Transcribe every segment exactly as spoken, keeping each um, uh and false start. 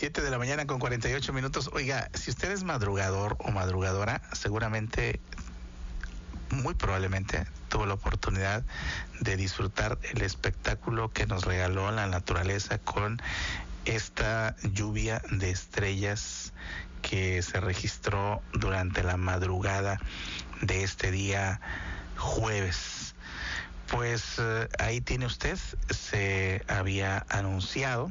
Siete de la mañana con cuarenta y ocho minutos. Oiga, si usted es madrugador o madrugadora, seguramente, muy probablemente, tuvo la oportunidad de disfrutar el espectáculo que nos regaló la naturaleza con esta lluvia de estrellas que se registró durante la madrugada de este día jueves. Pues eh, ahí tiene usted, se había anunciado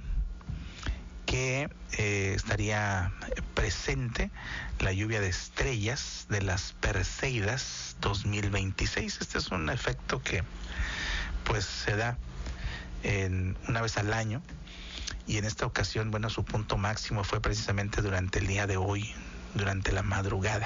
que eh, estaría presente la lluvia de estrellas de las Perseidas dos mil veintiséis. Este es un efecto que pues se da en, una vez al año, y en esta ocasión, bueno, su punto máximo fue precisamente durante el día de hoy, durante la madrugada.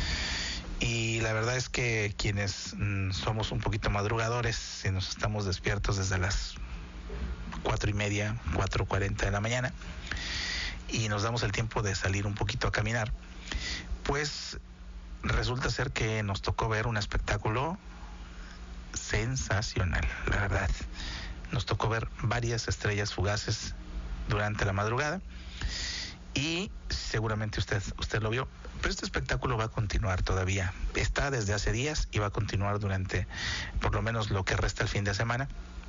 Y la verdad es que quienes mm, somos un poquito madrugadores, y nos estamos despiertos desde las cuatro y media, cuatro cuarenta de la mañana, y nos damos el tiempo de salir un poquito a caminar, pues resulta ser que nos tocó ver un espectáculo sensacional, la verdad. Nos tocó ver varias estrellas fugaces durante la madrugada, y seguramente usted, usted lo vio. Pero este espectáculo va a continuar todavía. Está desde hace días y va a continuar durante por lo menos lo que resta el fin de semana.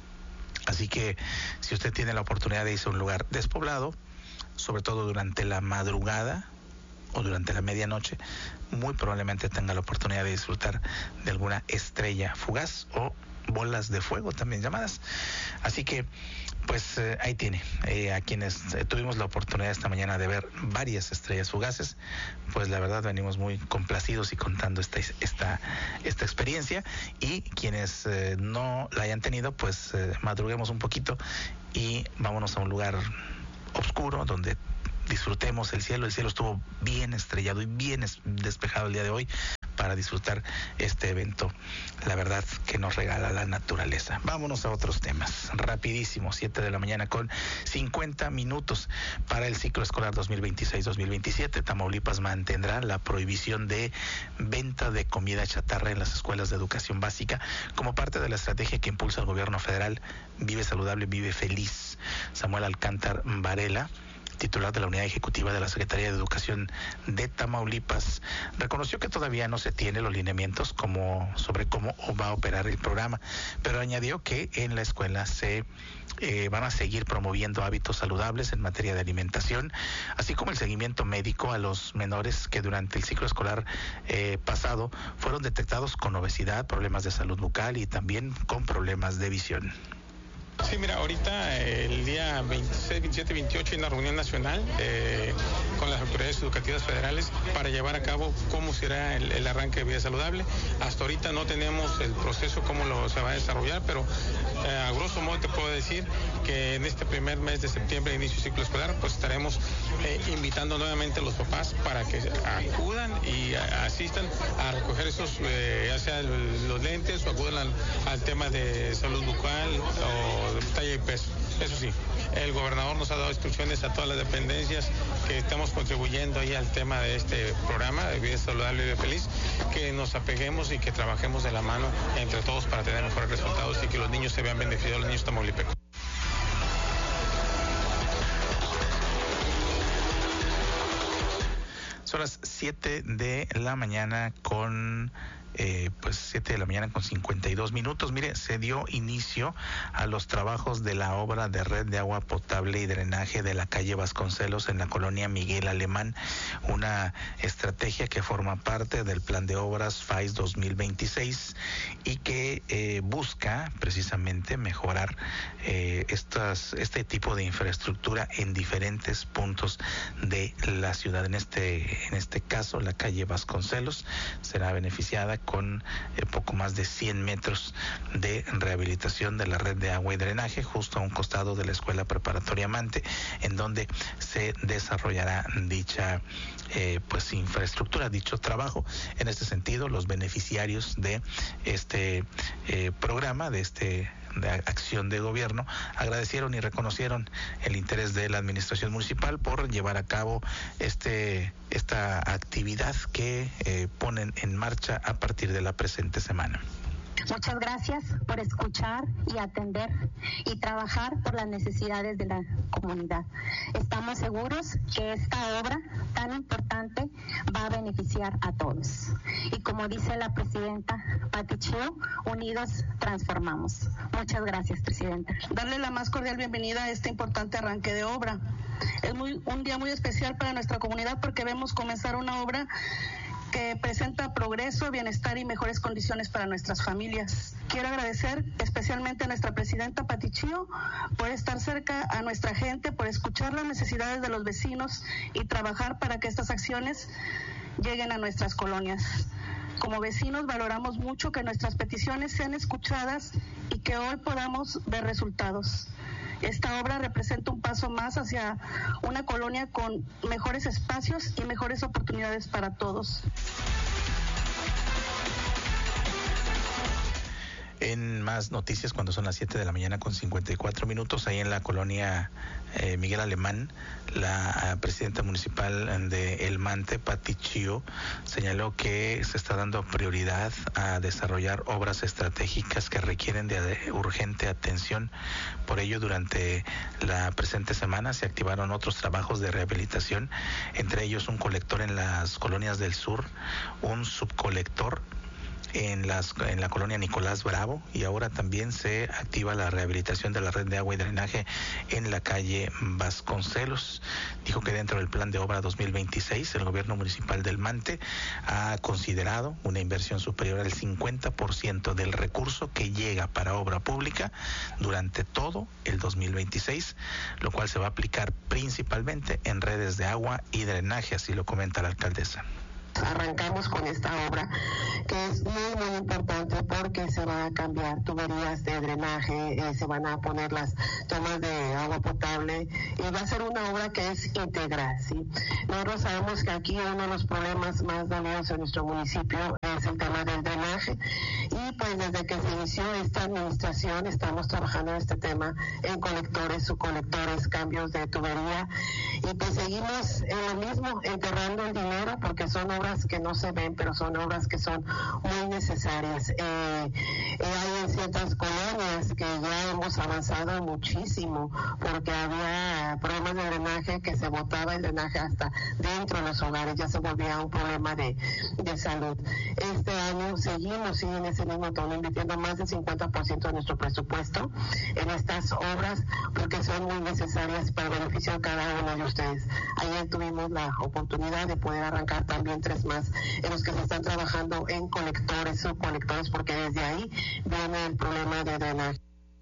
Así que si usted tiene la oportunidad de irse a un lugar despoblado, sobre todo durante la madrugada o durante la medianoche, muy probablemente tenga la oportunidad de disfrutar de alguna estrella fugaz o bolas de fuego también llamadas. Así que pues eh, ahí tiene, eh, a quienes eh, tuvimos la oportunidad esta mañana de ver varias estrellas fugaces, pues la verdad venimos muy complacidos y contando esta esta esta experiencia, y quienes eh, no la hayan tenido, pues eh, madruguemos un poquito y vámonos a un lugar oscuro donde disfrutemos el cielo. El cielo estuvo bien estrellado y bien despejado el día de hoy para disfrutar este evento, la verdad, que nos regala la naturaleza. Vámonos a otros temas, rapidísimo. Siete de la mañana con cincuenta minutos. Para el ciclo escolar dos mil veintiséis dos mil veintisiete, Tamaulipas mantendrá la prohibición de venta de comida chatarra en las escuelas de educación básica como parte de la estrategia que impulsa el gobierno federal Vive Saludable, Vive Feliz. Samuel Alcántar Varela, titular de la Unidad Ejecutiva de la Secretaría de Educación de Tamaulipas, reconoció que todavía no se tienen los lineamientos como, sobre cómo va a operar el programa, pero añadió que en la escuela se eh, van a seguir promoviendo hábitos saludables en materia de alimentación, así como el seguimiento médico a los menores que durante el ciclo escolar eh, pasado fueron detectados con obesidad, problemas de salud bucal y también con problemas de visión. Sí, mira, ahorita el día veintiséis, veintisiete y veintiocho hay una reunión nacional eh, con las autoridades educativas federales para llevar a cabo cómo será el, el arranque de vida saludable. Hasta ahorita no tenemos el proceso, cómo lo se va a desarrollar, pero eh, a grosso modo te puedo decir que en este primer mes de septiembre, inicio del ciclo escolar, pues estaremos eh, invitando nuevamente a los papás para que acudan y a, asistan a recoger esos, eh, ya sea los lentes o acudan al, al tema de salud bucal o talla y peso. Eso sí, el gobernador nos ha dado instrucciones a todas las dependencias que estamos contribuyendo ahí al tema de este programa de vida saludable y vida feliz, que nos apeguemos y que trabajemos de la mano entre todos para tener mejores resultados y que los niños se vean beneficiados, los niños tamaulipecos. Son las siete de la mañana con Eh, pues siete de la mañana con cincuenta y dos minutos. Mire, se dio inicio a los trabajos de la obra de red de agua potable y drenaje de la calle Vasconcelos en la colonia Miguel Alemán, una estrategia que forma parte del plan de obras F A I S dos mil veintiséis y que eh, busca precisamente mejorar eh, estas, este tipo de infraestructura en diferentes puntos de la ciudad. En este, en este caso, la calle Vasconcelos será beneficiada con eh, poco más de cien metros de rehabilitación de la red de agua y drenaje justo a un costado de la Escuela Preparatoria Mante, en donde se desarrollará dicha eh, pues infraestructura, dicho trabajo. En este sentido, los beneficiarios de este eh, programa, de este de acción de gobierno, agradecieron y reconocieron el interés de la administración municipal por llevar a cabo este esta actividad que eh, ponen en marcha a partir de la presente semana. Muchas gracias por escuchar y atender y trabajar por las necesidades de la comunidad. Estamos seguros que esta obra tan importante va a beneficiar a todos. Y como dice la presidenta Pati Chio, unidos transformamos. Muchas gracias, presidenta. Darle la más cordial bienvenida a este importante arranque de obra. Es muy, un día muy especial para nuestra comunidad porque vemos comenzar una obra que presenta progreso, bienestar y mejores condiciones para nuestras familias. Quiero agradecer especialmente a nuestra presidenta Pati Chio por estar cerca a nuestra gente, por escuchar las necesidades de los vecinos y trabajar para que estas acciones lleguen a nuestras colonias. Como vecinos valoramos mucho que nuestras peticiones sean escuchadas y que hoy podamos ver resultados. Esta obra representa un paso más hacia una colonia con mejores espacios y mejores oportunidades para todos. En más noticias, cuando son las siete de la mañana con cincuenta y cuatro minutos, ahí en la colonia eh, Miguel Alemán, la uh, presidenta municipal de El Mante, Pati Chio, señaló que se está dando prioridad a desarrollar obras estratégicas que requieren de, de urgente atención. Por ello, durante la presente semana se activaron otros trabajos de rehabilitación, entre ellos un colector en las colonias del sur, un subcolector en las en la colonia Nicolás Bravo, y ahora también se activa la rehabilitación de la red de agua y drenaje en la calle Vasconcelos. Dijo que dentro del plan de obra dos mil veintiséis el gobierno municipal del Mante ha considerado una inversión superior al cincuenta por ciento del recurso que llega para obra pública durante todo el dos mil veintiséis, lo cual se va a aplicar principalmente en redes de agua y drenaje, así lo comenta la alcaldesa. Arrancamos con esta obra que es muy muy importante porque se van a cambiar tuberías de drenaje, eh, se van a poner las tomas de agua potable y va a ser una obra que es integral, ¿sí? Nosotros sabemos que aquí uno de los problemas más dañados en nuestro municipio es el tema del drenaje y pues desde que se inició esta administración estamos trabajando en este tema en colectores, subcolectores, cambios de tubería y pues seguimos en lo mismo, enterrando el dinero porque son obras que no se ven, pero son obras que son muy necesarias. Eh, eh, hay en ciertas colonias que ya hemos avanzado muchísimo porque había problemas de drenaje que se botaba el drenaje hasta dentro de los hogares, ya se volvía un problema de, de salud. Este año seguimos sí, en ese mismo tono, invirtiendo más del cincuenta por ciento de nuestro presupuesto en estas obras porque son muy necesarias para el beneficio de cada uno de ustedes. Ayer tuvimos la oportunidad de poder arrancar también tres más en los que se están trabajando en colectores, subcolectores, porque desde ahí viene el problema de drenaje.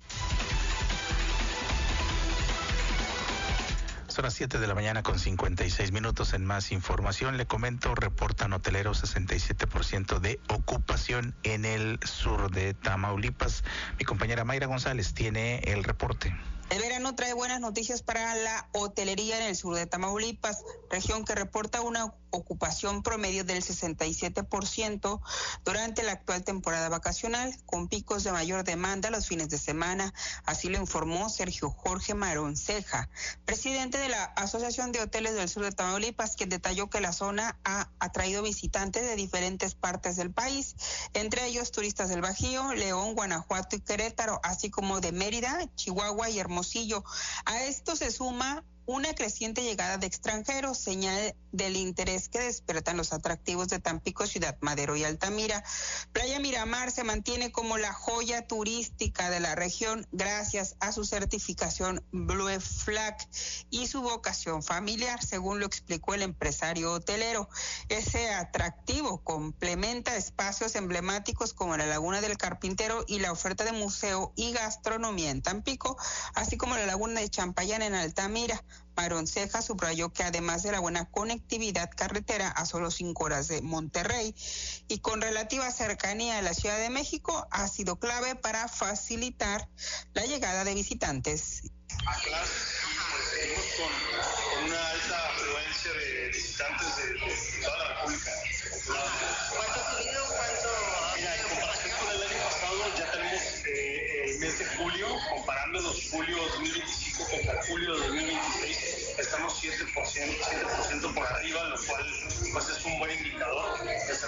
Son las siete de la mañana con cincuenta y seis minutos. En más información le comento, reportan hoteleros sesenta y siete por ciento de ocupación en el sur de Tamaulipas. Mi compañera Mayra González tiene el reporte. El verano trae buenas noticias para la hotelería en el sur de Tamaulipas, región que reporta una ocupación promedio del sesenta y siete por ciento durante la actual temporada vacacional, con picos de mayor demanda los fines de semana. Así lo informó Sergio Jorge Maronceja, presidente de la Asociación de Hoteles del Sur de Tamaulipas, quien detalló que la zona ha atraído visitantes de diferentes partes del país, entre ellos turistas del Bajío, León, Guanajuato y Querétaro, así como de Mérida, Chihuahua y Hermosillo. A esto se suma una creciente llegada de extranjeros, señal del interés que despiertan los atractivos de Tampico, Ciudad Madero y Altamira. Playa Miramar se mantiene como la joya turística de la región gracias a su certificación Blue Flag y su vocación familiar, según lo explicó el empresario hotelero. Ese atractivo complementa espacios emblemáticos como la Laguna del Carpintero y la oferta de museo y gastronomía en Tampico, así como la Laguna de Champayán en Altamira. Maronceja subrayó que además de la buena conectividad carretera a solo cinco horas de Monterrey y con relativa cercanía a la Ciudad de México, ha sido clave para facilitar la llegada de visitantes. A clases y pues seguimos con, con una alta afluencia de visitantes de, de toda la República. ¿Cuánto ha subido? ¿Cuánto? Mira, en comparación con el año pasado ya tenemos eh, el mes de julio, comparando los julio dos mil veinticinco contra julio dos mil veintiséis, estamos siete por ciento, siete por ciento por arriba, lo cual pues es un buen indicador. Les había platicado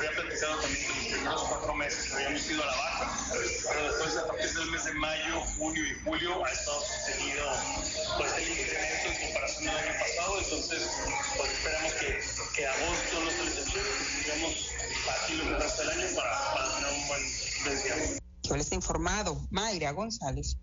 indicado también que los primeros cuatro meses habíamos ido a la baja, pero después a partir del mes de mayo, junio y julio ha estado sostenido pues el incremento en comparación al año pasado. Entonces pues esperamos que, que agosto no se les excepción, que sigamos aquí lo que resta del año para, para tener un buen desvío. Yo les he informado, Mayra González.